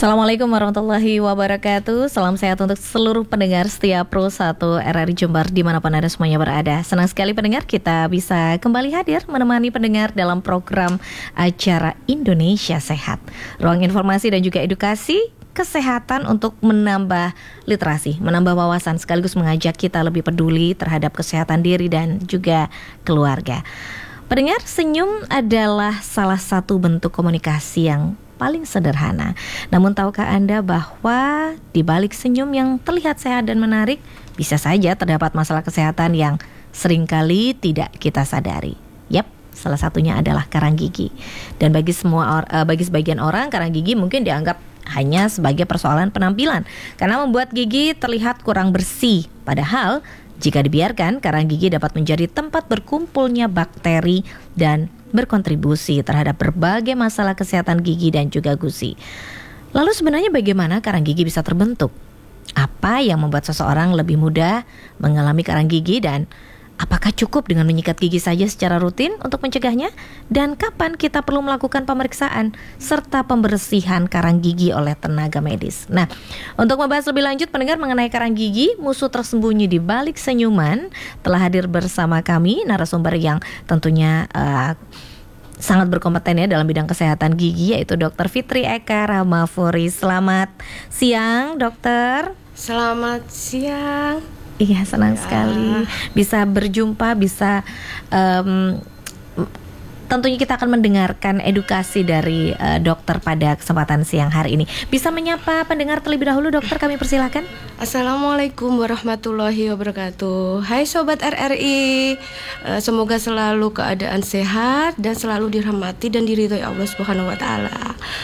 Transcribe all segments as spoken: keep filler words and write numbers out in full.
Assalamualaikum warahmatullahi wabarakatuh. Salam sehat untuk seluruh pendengar setia Pro satu R R I Jember dimanapun Anda semuanya berada. Senang sekali pendengar kita bisa kembali hadir menemani pendengar dalam program acara Indonesia Sehat, ruang informasi dan juga edukasi kesehatan untuk menambah literasi, menambah wawasan, sekaligus mengajak kita lebih peduli terhadap kesehatan diri dan juga keluarga. Pendengar, senyum adalah salah satu bentuk komunikasi yang paling sederhana. Namun tahukah Anda bahwa di balik senyum yang terlihat sehat dan menarik, bisa saja terdapat masalah kesehatan yang seringkali tidak kita sadari. Yap, salah satunya adalah karang gigi. Dan bagi semua or, uh, bagi sebagian orang, karang gigi mungkin dianggap hanya sebagai persoalan penampilan karena membuat gigi terlihat kurang bersih. Padahal jika dibiarkan, karang gigi dapat menjadi tempat berkumpulnya bakteri dan berkontribusi terhadap berbagai masalah kesehatan gigi dan juga gusi. Lalu sebenarnya bagaimana karang gigi bisa terbentuk? Apa yang membuat seseorang lebih mudah mengalami karang gigi, dan apakah cukup dengan menyikat gigi saja secara rutin untuk mencegahnya? Dan kapan kita perlu melakukan pemeriksaan serta pembersihan karang gigi oleh tenaga medis? Nah, untuk membahas lebih lanjut pendengar mengenai karang gigi, musuh tersembunyi di balik senyuman, telah hadir bersama kami narasumber yang tentunya uh, sangat berkompeten ya dalam bidang kesehatan gigi, yaitu dokter Fitri Eka Ramafuri. Selamat siang, dokter. Selamat siang. Iya, senang ya. sekali bisa berjumpa, bisa um, tentunya kita akan mendengarkan edukasi dari uh, dokter pada kesempatan siang hari ini. Bisa menyapa pendengar terlebih dahulu, dokter, kami persilahkan. Assalamualaikum warahmatullahi wabarakatuh. Hai Sobat R R I, uh, semoga selalu keadaan sehat dan selalu dirahmati dan diridhoi Allah Subhanahu wa Ta'ala.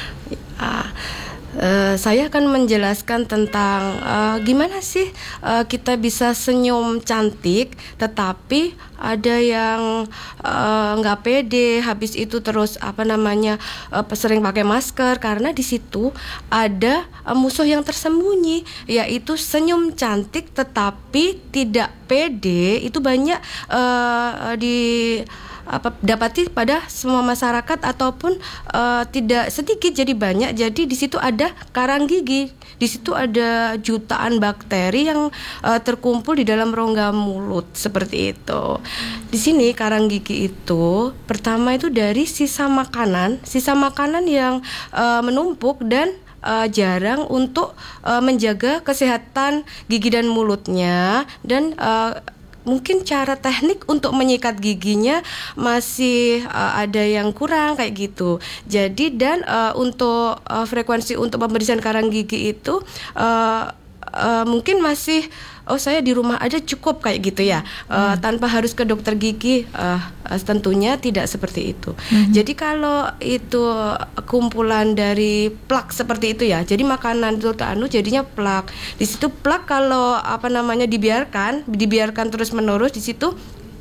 uh, Uh, saya akan menjelaskan tentang uh, gimana sih uh, kita bisa senyum cantik, tetapi ada yang nggak uh, pede, habis itu terus apa namanya uh, sering pakai masker karena di situ ada uh, musuh yang tersembunyi, yaitu senyum cantik tetapi tidak pede. Itu banyak uh, di apa dapati pada semua masyarakat ataupun uh, tidak sedikit jadi banyak. Jadi di situ ada karang gigi, di situ ada jutaan bakteri yang uh, terkumpul di dalam rongga mulut seperti itu. Di sini karang gigi itu pertama itu dari sisa makanan, sisa makanan yang uh, menumpuk dan uh, jarang untuk uh, menjaga kesehatan gigi dan mulutnya, dan uh, mungkin cara teknik untuk menyikat giginya masih uh, ada yang kurang kayak gitu. Jadi dan uh, untuk uh, frekuensi untuk pembersihan karang gigi itu uh, uh, mungkin masih oh saya di rumah aja cukup kayak gitu ya, uh, hmm. tanpa harus ke dokter gigi. uh, uh, tentunya tidak seperti itu. hmm. Jadi kalau itu kumpulan dari plak seperti itu ya, jadi makanan itu anu jadinya plak. Di situ plak kalau apa namanya dibiarkan dibiarkan terus menerus, di situ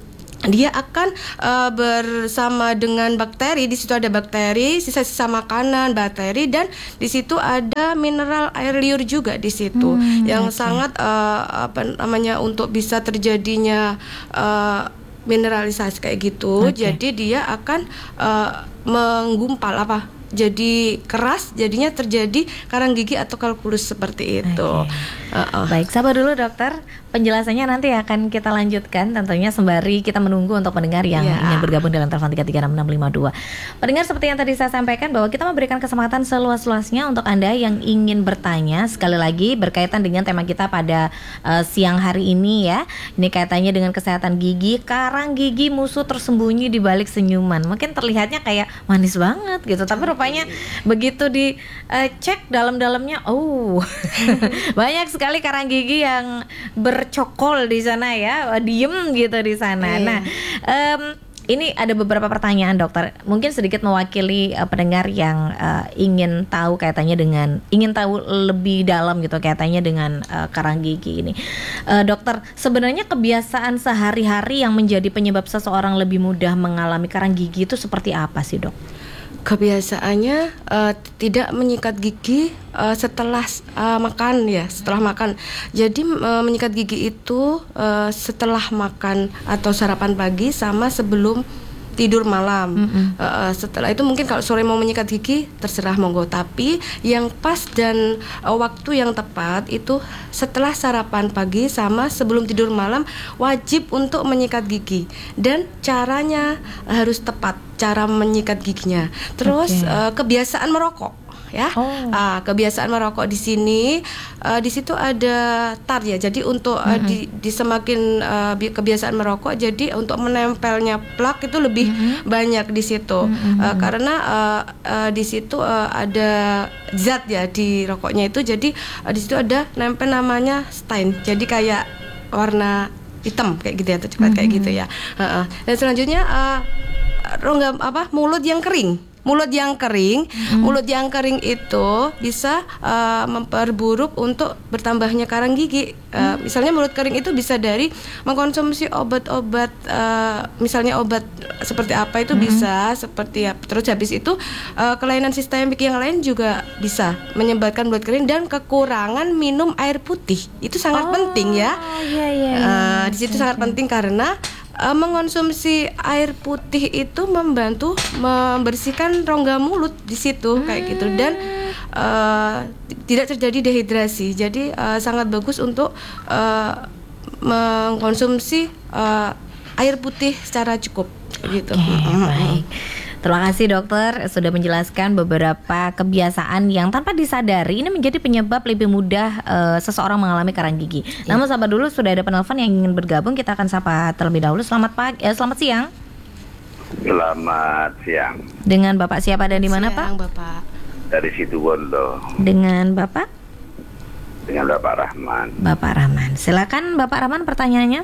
dia akan uh, bersama dengan bakteri. Di situ ada bakteri, sisa-sisa makanan, bakteri, dan di situ ada mineral air liur juga di situ, hmm, yang okay. sangat uh, apa namanya untuk bisa terjadinya uh, mineralisasi kayak gitu. Okay. Jadi dia akan uh, menggumpal apa? Jadi keras, jadinya terjadi karang gigi atau kalkulus seperti itu. Okay. Uh-uh. Baik, sabar dulu dokter. Penjelasannya nanti akan kita lanjutkan tentunya sembari kita menunggu untuk pendengar yang yeah. ingin bergabung dalam telepon tiga tiga enam enam lima dua. Pendengar, seperti yang tadi saya sampaikan bahwa kita memberikan kesempatan seluas-luasnya untuk Anda yang ingin bertanya, sekali lagi berkaitan dengan tema kita pada uh, siang hari ini ya. Ini kaitannya dengan kesehatan gigi, karang gigi musuh tersembunyi di balik senyuman. Mungkin terlihatnya kayak manis banget gitu, tapi rupanya begitu dicek uh, dalam-dalamnya, oh banyak sekali karang gigi yang bercokol di sana ya, diem gitu di sana. Nah, um, ini ada beberapa pertanyaan dokter, mungkin sedikit mewakili uh, pendengar yang uh, ingin tahu kaitannya dengan, ingin tahu lebih dalam gitu kaitannya dengan uh, karang gigi ini. Uh, dokter, sebenarnya kebiasaan sehari-hari yang menjadi penyebab seseorang lebih mudah mengalami karang gigi itu seperti apa sih, dok? Kebiasaannya uh, tidak menyikat gigi uh, setelah uh, makan ya, setelah makan. Jadi uh, menyikat gigi itu uh, setelah makan atau sarapan pagi sama sebelum tidur malam. Mm-mm. Uh, setelah itu mungkin kalau sore mau menyikat gigi terserah monggo, tapi yang pas dan uh, waktu yang tepat itu setelah sarapan pagi sama sebelum tidur malam wajib untuk menyikat gigi, dan caranya harus tepat cara menyikat giginya. Terus Okay. uh, kebiasaan merokok ya. Oh. Ah, kebiasaan merokok di sini uh, di situ ada tar ya. Jadi untuk uh, Mm-hmm. di, di semakin uh, bi- kebiasaan merokok, jadi untuk menempelnya plak itu lebih Mm-hmm. banyak di situ. Mm-hmm. Uh, karena uh, uh, di situ uh, ada zat ya di rokoknya itu. Jadi uh, di situ ada nempel namanya stain. Jadi kayak warna hitam kayak gitu ya, atau coklat kayak gitu ya. Uh-uh. Dan selanjutnya uh, rongga apa mulut yang kering. Mulut yang kering, Hmm. mulut yang kering itu bisa uh, memperburuk untuk bertambahnya karang gigi. Uh, Misalnya mulut kering itu bisa dari mengkonsumsi obat-obat, uh, misalnya obat seperti apa itu bisa, seperti ya. Terus habis itu uh, kelainan sistemik yang lain juga bisa menyebabkan mulut kering, dan kekurangan minum air putih itu sangat Oh, penting ya. iya, iya, iya. Uh, di situ sangat penting karena Uh, mengonsumsi air putih itu membantu membersihkan rongga mulut di situ kayak gitu, dan uh, t- tidak terjadi dehidrasi. Jadi uh, sangat bagus untuk uh, mengkonsumsi uh, air putih secara cukup gitu. Oke, baik. Terima kasih dokter sudah menjelaskan beberapa kebiasaan yang tanpa disadari ini menjadi penyebab lebih mudah eh, seseorang mengalami karang gigi. Namun sabar dulu, sudah ada penelpon yang ingin bergabung, kita akan sapa terlebih dahulu. Selamat pagi, eh, selamat siang. Selamat siang. Dengan Bapak siapa dan di mana Pak? Siang, Bapak. Dari Situbondo. Dengan Bapak? Dengan Bapak Rahman. Bapak Rahman. Silakan Bapak Rahman, pertanyaannya.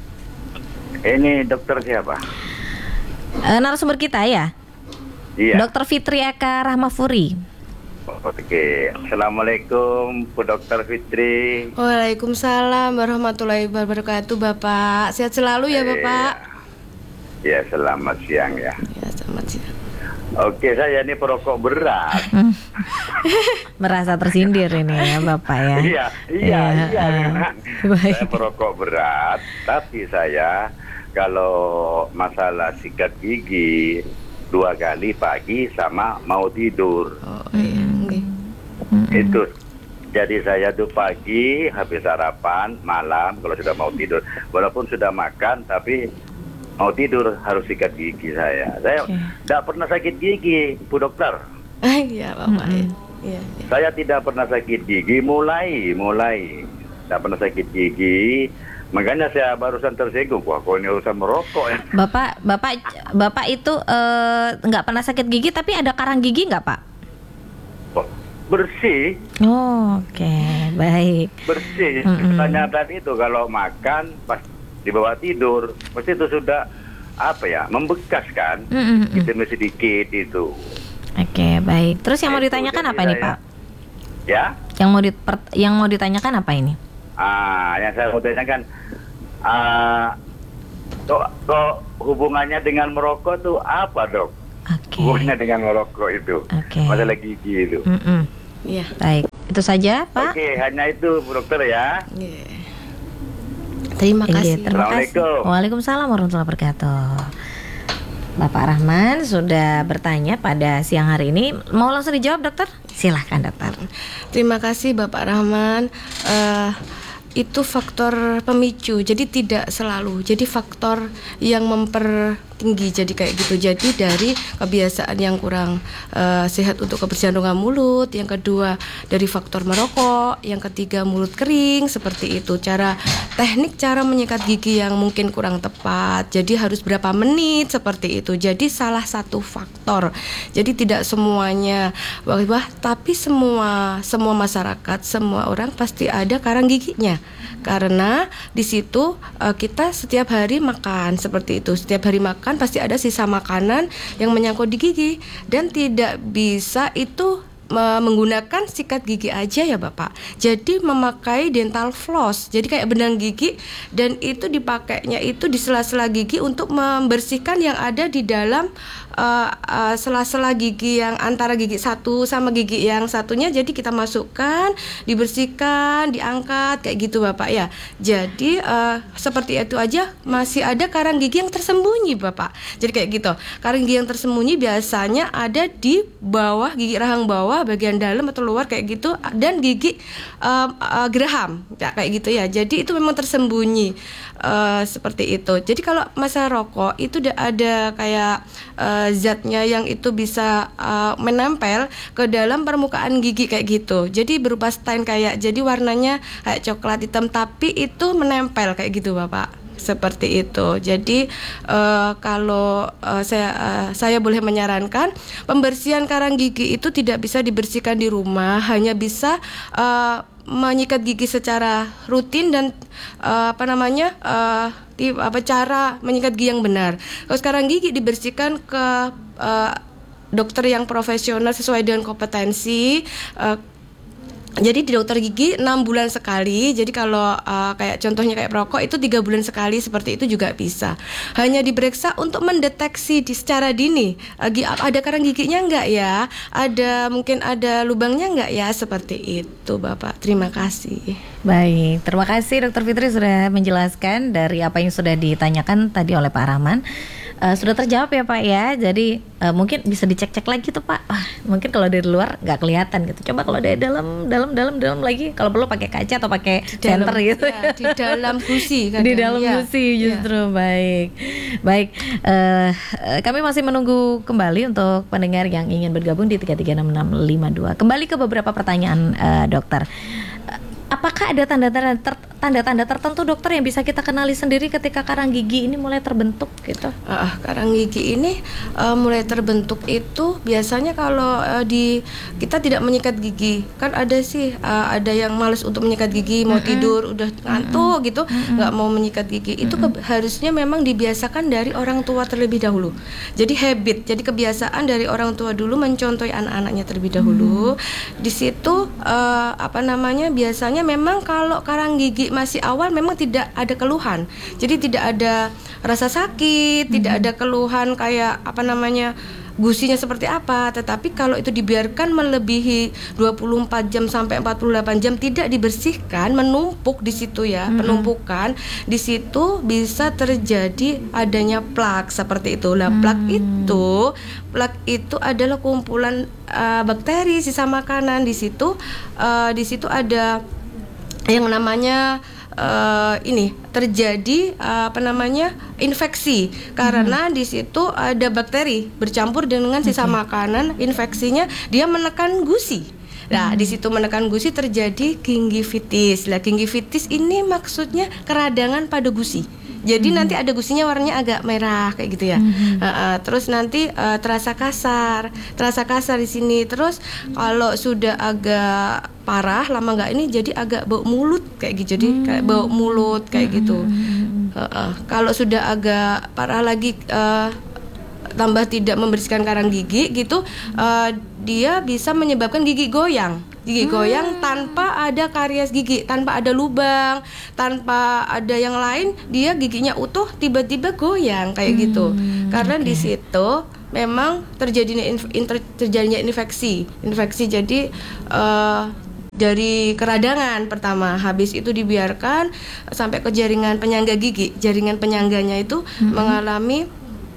Ini dokter siapa? Eh, narasumber kita ya, Iya. Dokter Fitri Eka Rahmafuri. Oke. Assalamualaikum Bu Dokter Fitri. Waalaikumsalam warahmatullahi wabarakatuh, Bapak. Sehat selalu ya, Bapak. Ya, selamat siang ya. Ya, selamat siang. Oke, saya ini perokok berat. Merasa tersindir ini ya Bapak ya. Iya, iya, Iya, iya. eh, memang. baik. Saya perokok berat, tapi saya kalau masalah sikat gigi dua kali pagi sama mau tidur. Oh iya, oke. Itu jadi saya tuh pagi habis sarapan, malam kalau sudah mau tidur, walaupun sudah makan tapi mau tidur harus sikat gigi saya. Saya Oke. tidak pernah sakit gigi, Bu Dokter. Iya, Bapak. Mm-mm. Iya. Iya. Saya tidak pernah sakit gigi, mulai mulai tidak pernah sakit gigi. Makanya saya barusan tersinggung, wah kok ini urusan merokok ya. Bapak, bapak, bapak itu eh, nggak pernah sakit gigi, tapi ada karang gigi nggak Pak? Kok bersih, Oh, oke, baik. bersih. Mm-mm. Ternyata itu kalau makan pas dibawa tidur, pasti itu sudah apa ya, membekas kan, Mm-mm. itu sedikit itu. Oke, baik. Terus yang mau Itu, ditanyakan jadi apa ini saya- Pak? Ya, Yang mau diper- yang mau ditanyakan apa ini? ah, yang saya mau tanyakan, ah, kok, kok hubungannya dengan merokok tuh apa dok? Oke, Hubungannya dengan merokok itu, Oke. masalah gigi itu. Mm-mm. Iya. Baik. Itu saja Pak. Oke, hanya itu Bu Dokter ya. Iya. Terima Iya, kasih. terima kasih. Assalamualaikum. Waalaikumsalam warahmatullahi wabarakatuh. Bapak Rahman sudah bertanya pada siang hari ini. Mau langsung dijawab dokter? Silahkan dokter. Terima kasih Bapak Rahman. Eh, itu faktor pemicu, jadi tidak selalu. Jadi faktor yang mempertinggi, jadi kayak gitu. Jadi dari kebiasaan yang kurang eh, sehat untuk kebersihan rongga mulut. Yang kedua dari faktor merokok. Yang ketiga mulut kering, seperti itu. Cara teknik cara menyikat gigi yang mungkin kurang tepat. Jadi harus berapa menit, seperti itu. Jadi salah satu faktor. Jadi tidak semuanya wah, tapi semua semua masyarakat, semua orang pasti ada karang giginya. Karena di situ uh, kita setiap hari makan seperti itu. Setiap hari makan pasti ada sisa makanan yang menyangkut di gigi, dan tidak bisa itu me- menggunakan sikat gigi aja ya Bapak. Jadi memakai dental floss. Jadi kayak benang gigi, dan itu dipakainya itu di sela-sela gigi untuk membersihkan yang ada di dalam uh, uh, sela-sela gigi yang antara gigi satu sama gigi yang satunya, jadi kita masukkan, dibersihkan, diangkat kayak gitu Bapak ya. Jadi uh, seperti itu aja masih ada karang gigi yang tersembunyi Bapak. Jadi kayak gitu. Karang gigi yang tersembunyi biasanya ada di bawah, gigi rahang bawah bagian dalam atau luar kayak gitu, dan gigi uh, uh, geraham ya, kayak gitu ya. Jadi itu memang tersembunyi uh, seperti itu. Jadi kalau masalah rokok itu udah ada kayak uh, zatnya yang itu bisa uh, menempel ke dalam permukaan gigi kayak gitu. Jadi berupa stain kayak, jadi warnanya kayak coklat hitam tapi itu menempel kayak gitu Bapak. Seperti itu. Jadi uh, kalau uh, saya uh, saya boleh menyarankan, pembersihan karang gigi itu tidak bisa dibersihkan di rumah, hanya bisa uh, menyikat gigi secara rutin dan uh, apa namanya uh, di, apa cara menyikat gigi yang benar. Kalau sekarang gigi dibersihkan ke uh, dokter yang profesional sesuai dengan kompetensi. Uh, Jadi di dokter gigi enam bulan sekali. Jadi kalau uh, kayak contohnya kayak perokok itu tiga bulan sekali, seperti itu juga bisa. Hanya diperiksa untuk mendeteksi di secara dini, lagi ada karang giginya enggak ya, ada mungkin ada lubangnya enggak ya, seperti itu Bapak. Terima kasih. Baik, terima kasih Dokter Fitri sudah menjelaskan dari apa yang sudah ditanyakan tadi oleh Pak Rahman. Uh, sudah terjawab ya Pak ya. Jadi uh, mungkin bisa dicek-cek lagi tuh Pak. Wah, mungkin kalau dari luar nggak kelihatan gitu. Coba kalau dari dalam, dalam, dalam, dalam lagi. Kalau perlu pakai kaca atau pakai senter gitu. Ya, di dalam gusi. Kadang. Di dalam ya. gusi justru ya. Baik, baik. Uh, kami masih menunggu kembali untuk pendengar yang ingin bergabung di tiga tiga enam enam lima dua. Kembali ke beberapa pertanyaan uh, dokter. Apakah ada tanda-tanda ter, tanda-tanda tertentu dokter yang bisa kita kenali sendiri ketika karang gigi ini mulai terbentuk gitu? Uh, karang gigi ini uh, mulai terbentuk itu biasanya kalau uh, di kita tidak menyikat gigi, kan ada sih uh, ada yang malas untuk menyikat gigi, mau mm-hmm. tidur udah ngantuk mm-hmm. gitu, nggak mm-hmm. mau menyikat gigi. Itu ke, harusnya memang dibiasakan dari orang tua terlebih dahulu. Jadi habit, jadi kebiasaan dari orang tua dulu mencontohi anak-anaknya terlebih dahulu. Mm-hmm. Di situ uh, apa namanya biasanya memang kalau karang gigi masih awal memang tidak ada keluhan. Jadi tidak ada rasa sakit, mm-hmm. tidak ada keluhan kayak apa namanya gusinya seperti apa. Tetapi kalau itu dibiarkan melebihi dua puluh empat jam sampai empat puluh delapan jam tidak dibersihkan, menumpuk di situ ya, mm-hmm. penumpukan di situ bisa terjadi adanya plak seperti itu. Lah, plak mm-hmm. itu, plak itu adalah kumpulan uh, bakteri sisa makanan di situ. Uh, di situ ada yang namanya uh, ini terjadi uh, apa namanya infeksi karena hmm. di situ ada bakteri bercampur dengan sisa okay. makanan, infeksinya dia menekan gusi. Nah, hmm. di situ menekan gusi terjadi gingivitis. Lah, gingivitis ini maksudnya keradangan pada gusi. Jadi hmm. nanti ada gusinya warnanya agak merah kayak gitu ya. Hmm. Uh, uh, terus nanti uh, terasa kasar, terasa kasar di sini. Terus kalau sudah agak parah lama nggak ini jadi agak bau mulut kayak gitu. Jadi hmm. kayak bau mulut kayak hmm. gitu. Uh, uh, kalau sudah agak parah lagi, uh, tambah tidak membersihkan karang gigi gitu, uh, dia bisa menyebabkan gigi goyang. Gigi hmm. goyang tanpa ada karies gigi, tanpa ada lubang, tanpa ada yang lain, dia giginya utuh tiba-tiba goyang kayak hmm. gitu. Karena okay. di situ memang terjadinya inf- inter- terjadinya infeksi, infeksi jadi uh, dari keradangan pertama, habis itu dibiarkan sampai ke jaringan penyangga gigi, jaringan penyangganya itu hmm. mengalami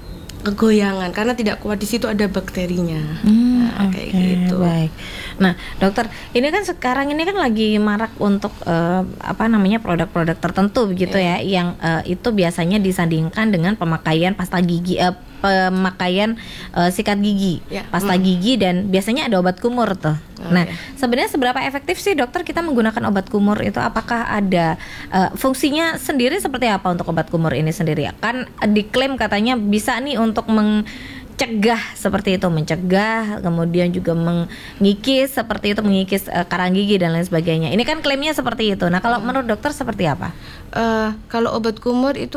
kegoyangan karena tidak kuat, di situ ada bakterinya. Hmm, nah, kayak okay, gitu. Baik. Nah, dokter, ini kan sekarang ini kan lagi marak untuk uh, apa namanya produk-produk tertentu begitu yeah. ya, yang uh, itu biasanya disandingkan dengan pemakaian pasta gigi, uh, pemakaian uh, sikat gigi, yeah. pasta hmm. gigi, dan biasanya ada obat kumur tuh. Oh, nah, yeah. sebenarnya seberapa efektif sih dokter kita menggunakan obat kumur itu? Apakah ada uh, fungsinya sendiri seperti apa untuk obat kumur ini sendiri? Kan diklaim katanya bisa nih untuk mencegah seperti itu, mencegah, kemudian juga mengikis seperti itu, mengikis uh, karang gigi dan lain sebagainya. Ini kan klaimnya seperti itu. Nah, kalau menurut dokter seperti apa? Uh, kalau obat kumur itu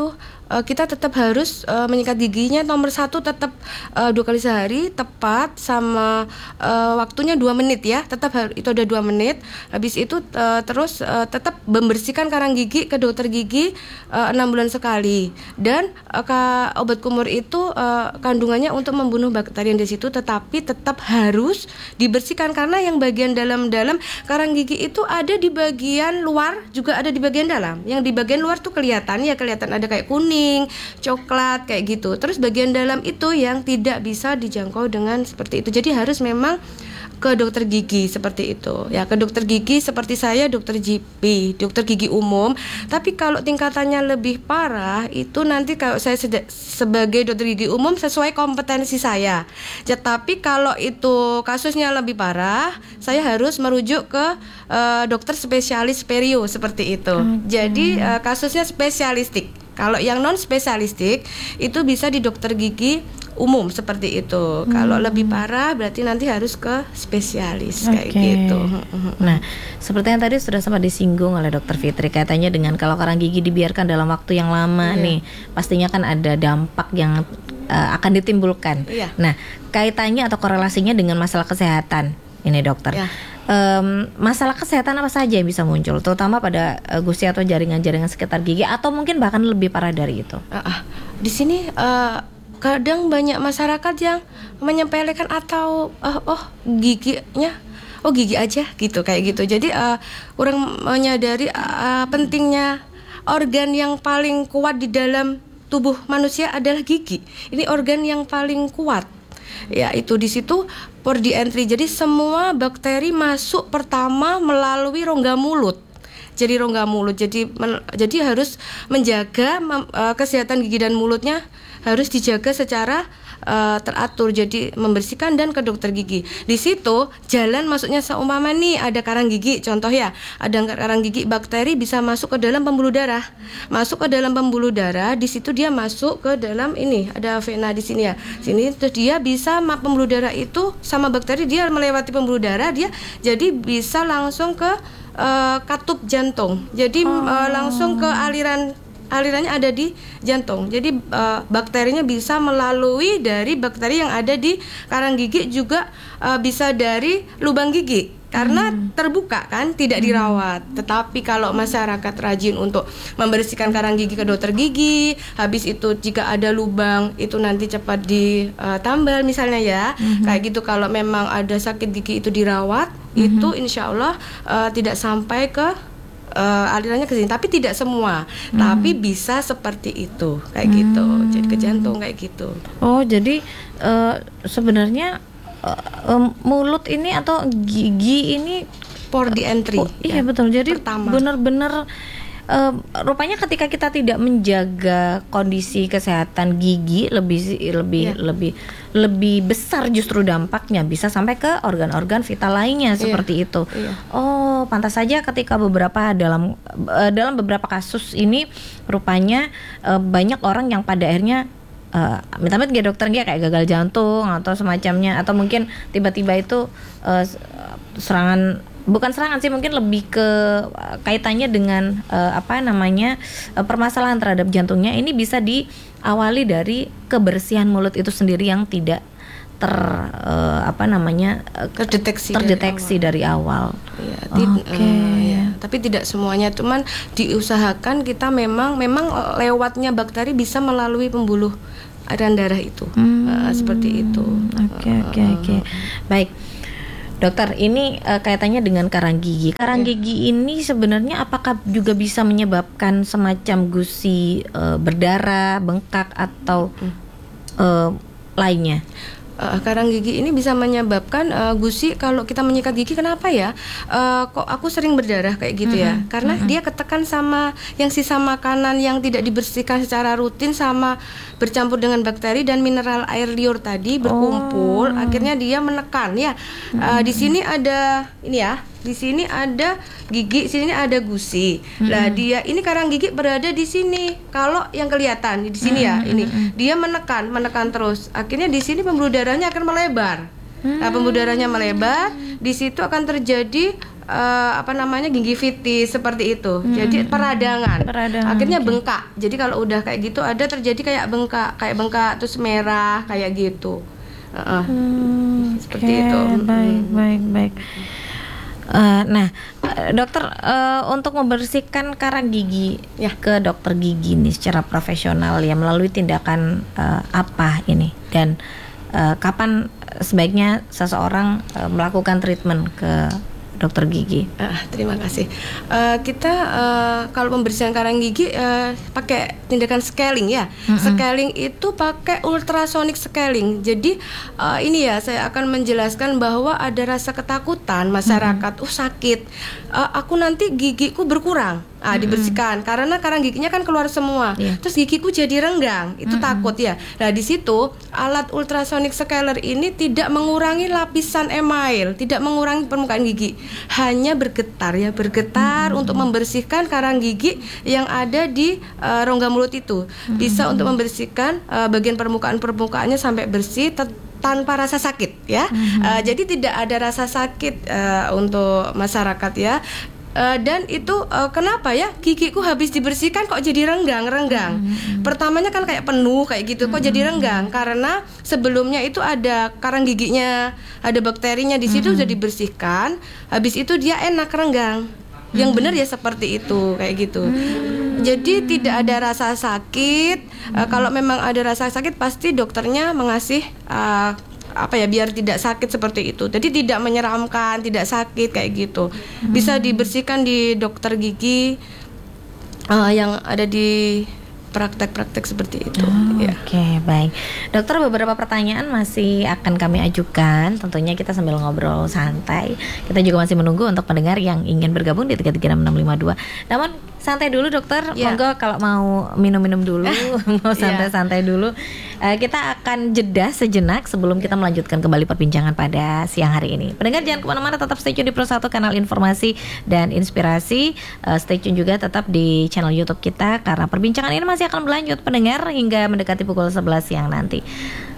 uh, kita tetap harus uh, menyikat giginya. Nomor satu tetap uh, dua kali sehari, tepat sama uh, waktunya dua menit ya. Tetap har- itu ada dua menit. Habis itu uh, terus uh, tetap membersihkan karang gigi ke dokter gigi uh, enam bulan sekali. Dan uh, ka, obat kumur itu uh, kandungannya untuk membunuh bakteri yang di situ, tetapi tetap harus dibersihkan karena yang bagian dalam-dalam karang gigi itu ada di bagian luar, juga ada di bagian dalam. Yang di bagian luar tuh kelihatan ya, kelihatan ada kayak kuning, coklat kayak gitu. Terus bagian dalam itu yang tidak bisa dijangkau dengan seperti itu. Jadi harus memang ke dokter gigi seperti itu. Ya, ke dokter gigi seperti saya dokter G P, dokter gigi umum. Tapi kalau tingkatannya lebih parah itu nanti kalau saya sed- sebagai dokter gigi umum sesuai kompetensi saya. Tetapi kalau itu kasusnya lebih parah, saya harus merujuk ke uh, dokter spesialis perio seperti itu. Hmm. Jadi uh, kasusnya spesialistik. Kalau yang non spesialistik itu bisa di dokter gigi umum seperti itu. Hmm. Kalau lebih parah berarti nanti harus ke spesialis kayak okay. gitu. Nah, seperti yang tadi sudah sempat disinggung oleh dokter Fitri, katanya dengan kalau karang gigi dibiarkan dalam waktu yang lama yeah. nih, pastinya kan ada dampak yang uh, akan ditimbulkan. Yeah. Nah, kaitannya atau korelasinya dengan masalah kesehatan ini dokter. Yeah. Um, masalah kesehatan apa saja yang bisa muncul, terutama pada uh, gusi atau jaringan-jaringan sekitar gigi, atau mungkin bahkan lebih parah dari itu? Uh, uh, di sini uh, kadang banyak masyarakat yang menyepelekan atau uh, oh giginya, oh gigi aja gitu kayak gitu. Jadi uh, kurang menyadari uh, pentingnya organ yang paling kuat di dalam tubuh manusia adalah gigi. Ini organ yang paling kuat. Ya, itu di situ port di entry. Jadi semua bakteri masuk pertama melalui rongga mulut. Jadi rongga mulut. Jadi men, jadi harus menjaga mem, uh, kesehatan gigi dan mulutnya harus dijaga secara uh, teratur. Jadi membersihkan dan ke dokter gigi. Di situ jalan masuknya seumpama nih ada karang gigi, contoh ya, ada karang gigi, bakteri bisa masuk ke dalam pembuluh darah. Masuk ke dalam pembuluh darah, di situ dia masuk ke dalam ini, ada vena di sini ya. Sini terus dia bisa pembuluh darah itu sama bakteri dia melewati pembuluh darah, dia jadi bisa langsung ke uh, katup jantung. Jadi oh. uh, langsung ke aliran alirannya ada di jantung. Jadi uh, bakterinya bisa melalui dari bakteri yang ada di karang gigi, juga uh, bisa dari lubang gigi karena hmm. terbuka kan, tidak dirawat. Hmm. Tetapi kalau masyarakat rajin untuk membersihkan karang gigi ke dokter gigi, habis itu jika ada lubang itu nanti cepat ditambal misalnya ya, hmm. kayak gitu. Kalau memang ada sakit gigi itu dirawat, hmm. itu insya Allah uh, tidak sampai ke Uh, alirannya ke sini, tapi tidak semua, hmm. tapi bisa seperti itu kayak hmm. gitu, jadi ke jantung kayak gitu. Oh, jadi uh, sebenarnya uh, um, mulut ini atau gigi ini port di entry. Oh, iya ya, betul. Jadi pertama. benar-benar uh, rupanya ketika kita tidak menjaga kondisi kesehatan gigi lebih lebih ya. lebih lebih besar justru dampaknya, bisa sampai ke organ-organ vital lainnya seperti iya, itu. Iya. Oh, pantas saja ketika beberapa dalam uh, dalam beberapa kasus ini rupanya uh, banyak orang yang pada akhirnya uh, minta-minta ke dokternya kayak gagal jantung atau semacamnya, atau mungkin tiba-tiba itu uh, serangan, bukan serangan sih, mungkin lebih ke uh, kaitannya dengan uh, apa namanya uh, permasalahan terhadap jantungnya. Ini bisa diawali dari kebersihan mulut itu sendiri yang tidak ter uh, apa namanya uh, terdeteksi terdeteksi dari awal. Dari awal. Ya, Oke. Okay. Uh, ya. Tapi tidak semuanya, cuman diusahakan kita memang memang lewatnya bakteri bisa melalui pembuluh aliran darah itu, hmm. uh, seperti itu. Oke oke oke. Baik. Dokter, ini uh, kaitannya dengan karang gigi. Karang yeah. gigi ini sebenarnya apakah juga bisa menyebabkan semacam gusi uh, berdarah, bengkak atau mm. uh, lainnya? Uh, karang gigi ini bisa menyebabkan uh, gusi. Kalau kita menyikat gigi, kenapa ya? Uh, kok aku sering berdarah kayak gitu mm-hmm. ya? Karena mm-hmm. dia ketekan sama yang sisa makanan yang tidak dibersihkan secara rutin, sama bercampur dengan bakteri dan mineral air liur tadi berkumpul, oh. akhirnya dia menekan ya. Mm-hmm. Uh, di sini ada ini ya. Di sini ada gigi, sini ada gusi. Mm-hmm. Lah dia ini karang gigi berada di sini. Kalau yang kelihatan di sini mm-hmm. ya, ini dia menekan, menekan terus. Akhirnya di sini pembuluh darahnya akan melebar. Mm-hmm. Nah, pembuluh darahnya melebar, di situ akan terjadi uh, apa namanya gingivitis seperti itu. Hmm. Jadi peradangan. peradangan. Akhirnya okay. bengkak. Jadi kalau udah kayak gitu ada terjadi kayak bengkak, kayak bengkak terus merah kayak gitu. Uh-uh. Hmm, seperti okay. itu. Baik, hmm. baik, baik. Uh, nah, dokter uh, untuk membersihkan karang gigi ya. ke dokter gigi nih secara profesional ya melalui tindakan uh, apa ini dan uh, kapan sebaiknya seseorang uh, melakukan treatment ke dokter gigi? Uh, terima kasih. Uh, kita uh, kalau pembersihan karang gigi uh, pakai tindakan scaling ya. Mm-hmm. Scaling itu pakai ultrasonic scaling. Jadi uh, ini ya saya akan menjelaskan bahwa ada rasa ketakutan masyarakat. Mm-hmm. Oh sakit. Uh, aku nanti gigiku berkurang. Ah, dibersihkan mm-hmm. karena karang giginya kan keluar semua. Yeah. Terus gigiku jadi renggang, itu mm-hmm. takut ya. Nah, di situ alat ultrasonic scaler ini tidak mengurangi lapisan email, tidak mengurangi permukaan gigi, hanya bergetar ya, bergetar mm-hmm. untuk membersihkan karang gigi yang ada di uh, rongga mulut itu. Mm-hmm. Bisa untuk membersihkan uh, bagian permukaan-permukaannya sampai bersih ter- tanpa rasa sakit ya. Mm-hmm. Uh, jadi tidak ada rasa sakit uh, untuk masyarakat ya. Uh, dan itu uh, kenapa ya gigiku habis dibersihkan kok jadi renggang-renggang. Mm-hmm. Pertamanya kan kayak penuh kayak gitu, kok mm-hmm. jadi renggang karena sebelumnya itu ada karang giginya, ada bakterinya di situ, mm-hmm. sudah dibersihkan, habis itu dia enak renggang. Mm-hmm. Yang benar ya seperti itu kayak gitu. Mm-hmm. Jadi tidak ada rasa sakit. Mm-hmm. Uh, kalau memang ada rasa sakit pasti dokternya mengasih uh, apa ya biar tidak sakit seperti itu. Jadi tidak menyeramkan, tidak sakit kayak gitu. Bisa dibersihkan di dokter gigi uh, yang ada di praktek-praktek seperti itu. Oh, ya. Oke, okay, baik. Dokter, beberapa pertanyaan masih akan kami ajukan. Tentunya kita sambil ngobrol santai. Kita juga masih menunggu untuk pendengar yang ingin bergabung di tiga tiga enam enam lima dua. Namun santai dulu dokter, yeah. monggo kalau mau minum-minum dulu, mau santai-santai dulu. Uh, kita akan jeda sejenak sebelum kita melanjutkan kembali perbincangan pada siang hari ini. Pendengar jangan kemana-mana, tetap stay tune di Pro satu kanal informasi dan inspirasi. Uh, stay tune juga tetap di channel YouTube kita karena perbincangan ini masih akan berlanjut pendengar hingga mendekati pukul sebelas siang nanti.